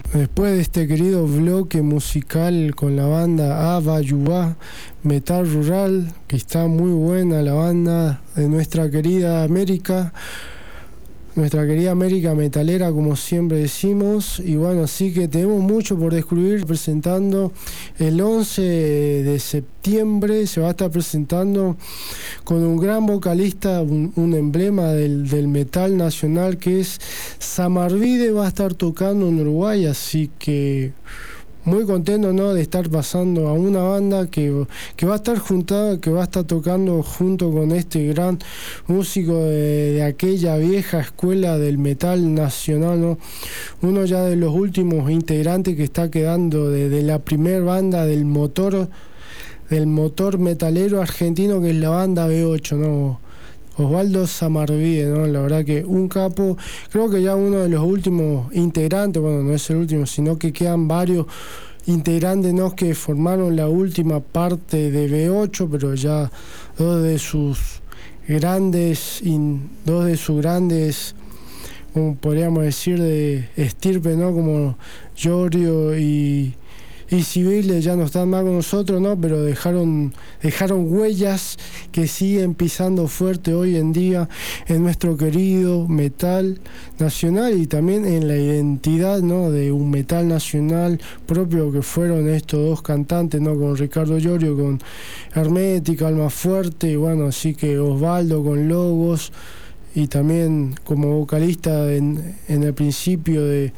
Después de este querido bloque musical con la banda Abayuá, Metal Rural, que está muy buena la banda de nuestra querida América metalera, como siempre decimos. Y bueno, así que tenemos mucho por descubrir. Presentando el 11 de septiembre, se va a estar presentando con un gran vocalista, un emblema del metal nacional, que es Samarvide. Va a estar tocando en Uruguay, así que muy contento, ¿no?, de estar pasando a una banda que va a estar juntada, que va a estar tocando junto con este gran músico de aquella vieja escuela del metal nacional, ¿no? Uno ya de los últimos integrantes que está quedando de la primer banda del motor metalero argentino, que es la banda B8, ¿no? Osvaldo Samarvide, ¿no? La verdad que un capo. Creo que ya uno de los últimos integrantes, bueno, no es el último, sino que quedan varios integrantes, ¿no?, que formaron la última parte de B8, pero ya dos de sus grandes, como podríamos decir, de estirpe, ¿no?, como Giorgio y Civiles, ya no están más con nosotros, ¿no?, pero dejaron huellas que siguen pisando fuerte hoy en día en nuestro querido metal nacional, y también en la identidad, ¿no?, de un metal nacional propio, que fueron estos dos cantantes, ¿no?, con Ricardo Iorio con Hermética, Alma Fuerte, y bueno, así que Osvaldo con Logos, y también como vocalista en el principio de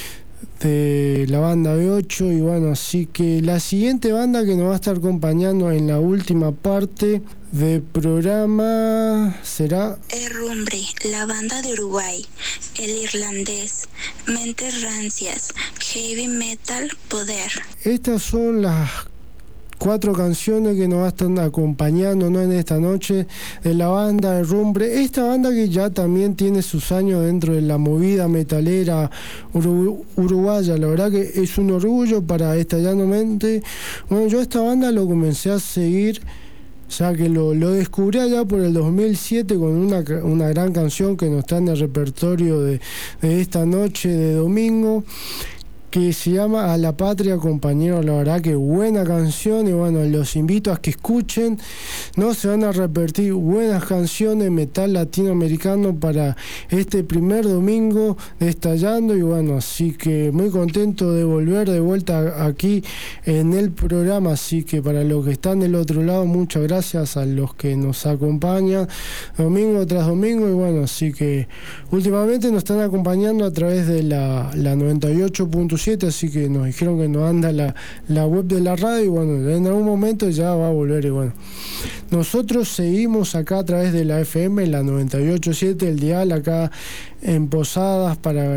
la banda B8. Y bueno, así que la siguiente banda que nos va a estar acompañando en la última parte del programa será Rumbre, la banda de Uruguay, el irlandés, Mentes Rancias, Heavy Metal, Poder. Estas son las 4 canciones que nos va a estar acompañando, ¿no?, en esta noche, de la banda de Rumbre. Esta banda que ya también tiene sus años dentro de la movida metalera uruguaya. La verdad que es un orgullo para Estallando Mente. Bueno, yo a esta banda lo comencé a seguir, o sea que lo descubrí allá por el 2007 con una gran canción que no está en el repertorio de esta noche de domingo, que se llama A la Patria, compañero. La verdad que buena canción, y bueno, los invito a que escuchen. No se van a repetir buenas canciones de metal latinoamericano para este primer domingo de Estallando. Y bueno, así que muy contento de volver de vuelta aquí en el programa. Así que para los que están del otro lado, muchas gracias a los que nos acompañan domingo tras domingo. Y bueno, así que últimamente nos están acompañando a través de la 98.7, así que nos dijeron que nos anda la web de la radio, y bueno, en algún momento ya va a volver. Y bueno, nosotros seguimos acá a través de la FM, la 98.7, el dial acá en Posadas, para